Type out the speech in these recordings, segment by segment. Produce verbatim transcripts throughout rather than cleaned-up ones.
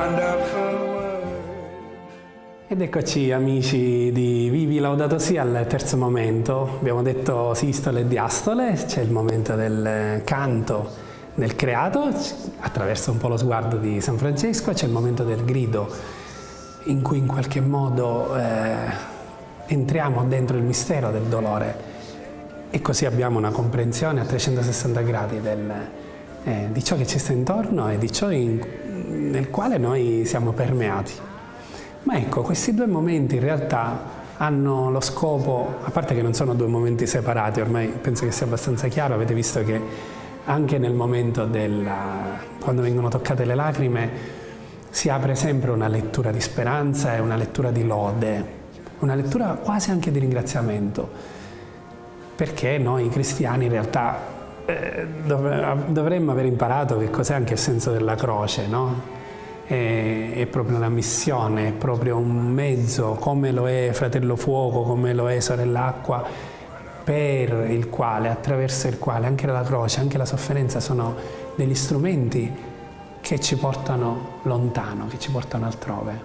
Ed eccoci amici di Vivi Laudato Si al terzo momento. Abbiamo detto sistole e diastole, c'è il momento del canto del creato attraverso un po' lo sguardo di San Francesco, c'è il momento del grido in cui in qualche modo eh, entriamo dentro il mistero del dolore e così abbiamo una comprensione a trecentosessanta gradi del, eh, di ciò che ci sta intorno e di ciò in, nel quale noi siamo permeati. Ma ecco, questi due momenti in realtà hanno lo scopo, a parte che non sono due momenti separati, ormai penso che sia abbastanza chiaro, avete visto che anche nel momento della, quando vengono toccate le lacrime si apre sempre una lettura di speranza e una lettura di lode, una lettura quasi anche di ringraziamento, perché noi cristiani in realtà eh, dovremmo aver imparato che cos'è anche il senso della croce, no? È, è proprio una missione, è proprio un mezzo, come lo è Fratello Fuoco, come lo è Sorella Acqua, per il quale, attraverso il quale anche la croce, anche la sofferenza sono degli strumenti che ci portano lontano, che ci portano altrove.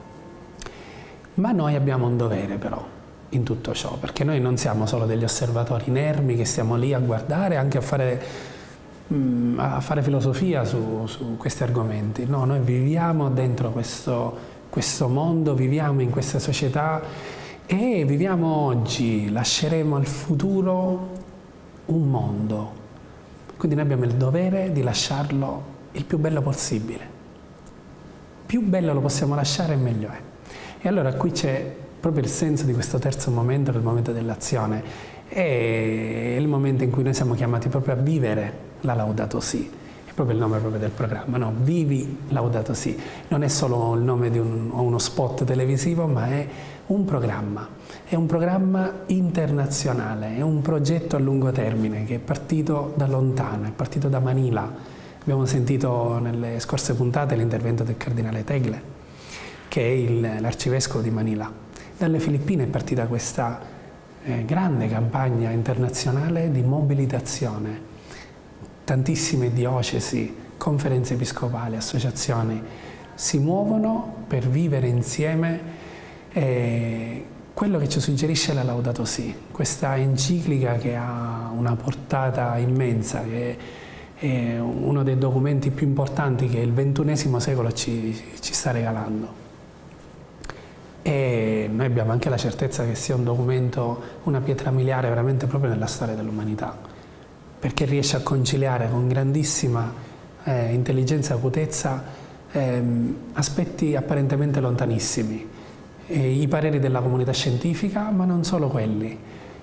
Ma noi abbiamo un dovere però in tutto ciò, perché noi non siamo solo degli osservatori inermi che stiamo lì a guardare, anche a fare a fare filosofia su, su questi argomenti. No, noi viviamo dentro questo, questo mondo, viviamo in questa società e viviamo oggi, lasceremo al futuro un mondo. Quindi noi abbiamo il dovere di lasciarlo il più bello possibile. Più bello lo possiamo lasciare, meglio è. E allora qui c'è proprio il senso di questo terzo momento, il momento dell'azione. È il momento in cui noi siamo chiamati proprio a vivere la Laudato Si, è proprio il nome proprio del programma, no? Vivi Laudato Si, non è solo il nome di un, uno spot televisivo, ma è un programma, è un programma internazionale, è un progetto a lungo termine che è partito da lontano, è partito da Manila. Abbiamo sentito nelle scorse puntate l'intervento del cardinale Tagle, che è l'arcivescovo di Manila. Dalle Filippine è partita questa eh, grande campagna internazionale di mobilitazione. Tantissime diocesi, conferenze episcopali, associazioni si muovono per vivere insieme eh, quello che ci suggerisce la Laudato Si, questa enciclica che ha una portata immensa, che è uno dei documenti più importanti che il ventunesimo secolo ci, ci sta regalando. E noi abbiamo anche la certezza che sia un documento, una pietra miliare veramente proprio nella storia dell'umanità, perché riesce a conciliare con grandissima eh, intelligenza e acutezza ehm, aspetti apparentemente lontanissimi, eh, i pareri della comunità scientifica, ma non solo quelli,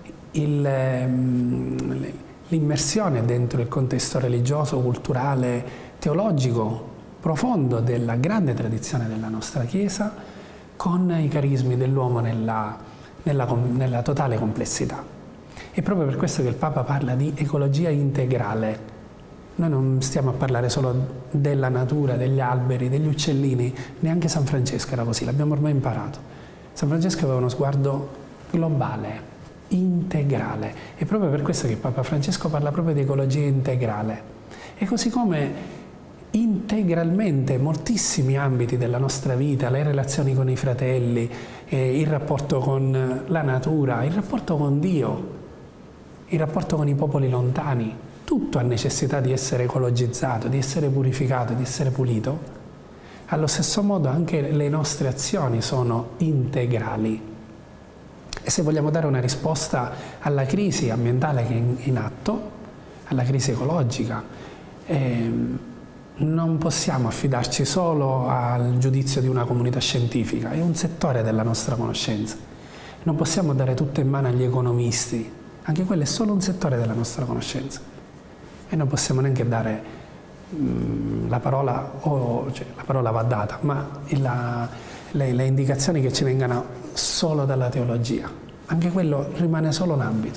ehm, l'immersione dentro il contesto religioso, culturale, teologico profondo della grande tradizione della nostra Chiesa, con i carismi dell'uomo nella, nella, nella totale complessità. È proprio per questo che il Papa parla di ecologia integrale. Noi non stiamo a parlare solo della natura, degli alberi, degli uccellini, neanche San Francesco era così, l'abbiamo ormai imparato. San Francesco aveva uno sguardo globale, integrale. È proprio per questo che il Papa Francesco parla proprio di ecologia integrale. E così come integralmente moltissimi ambiti della nostra vita, le relazioni con i fratelli, eh, il rapporto con la natura, il rapporto con Dio, il rapporto con i popoli lontani, tutto ha necessità di essere ecologizzato, di essere purificato, di essere pulito. Allo stesso modo anche le nostre azioni sono integrali. E se vogliamo dare una risposta alla crisi ambientale che è in atto, alla crisi ecologica, ehm, non possiamo affidarci solo al giudizio di una comunità scientifica, è un settore della nostra conoscenza. Non possiamo dare tutto in mano agli economisti, anche quello è solo un settore della nostra conoscenza. E non possiamo neanche dare mh, la parola, o, cioè, la parola va data, ma la, le, le indicazioni che ci vengano solo dalla teologia. Anche quello rimane solo un ambito.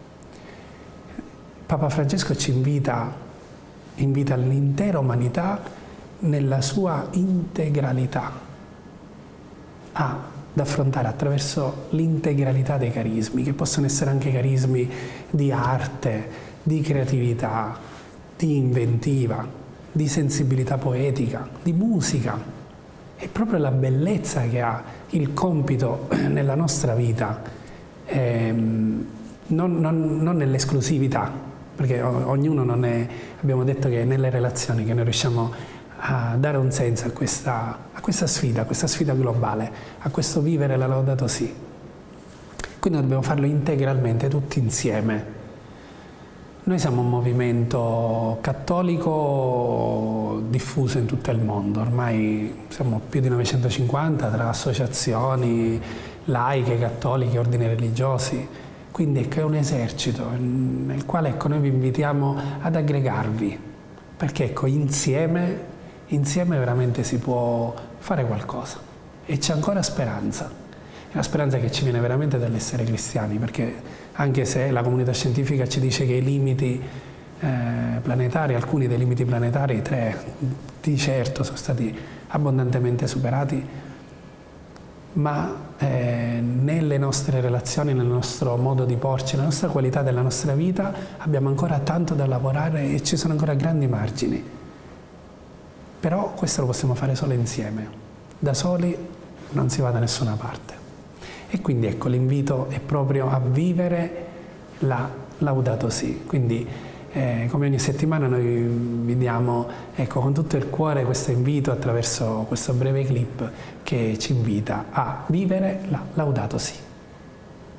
Papa Francesco ci invita, invita l'intera umanità nella sua integralità ad affrontare attraverso l'integralità dei carismi, che possono essere anche carismi di arte, di creatività, di inventiva, di sensibilità poetica, di musica, è proprio la bellezza che ha il compito nella nostra vita, ehm, non, non, non nell'esclusività, perché ognuno non è, abbiamo detto che è nelle relazioni che noi riusciamo a dare un senso a questa, a questa sfida, a questa sfida globale, a questo vivere la Laudato Si. Quindi dobbiamo farlo integralmente, tutti insieme. Noi siamo un movimento cattolico diffuso in tutto il mondo, ormai siamo più di novecentocinquanta tra associazioni laiche, cattoliche, ordini religiosi, quindi ecco, è un esercito nel quale ecco, noi vi invitiamo ad aggregarvi, perché ecco, insieme, insieme veramente si può fare qualcosa e c'è ancora speranza. È una speranza che ci viene veramente dall'essere cristiani, perché anche se la comunità scientifica ci dice che i limiti eh, planetari, alcuni dei limiti planetari, tre di certo sono stati abbondantemente superati, ma eh, nelle nostre relazioni, nel nostro modo di porci, nella nostra qualità della nostra vita abbiamo ancora tanto da lavorare e ci sono ancora grandi margini. Però questo lo possiamo fare solo insieme, da soli non si va da nessuna parte. E quindi ecco, l'invito è proprio a vivere la Laudato Si. Quindi eh, come ogni settimana noi vi diamo ecco, con tutto il cuore questo invito attraverso questo breve clip che ci invita a vivere la Laudato Si.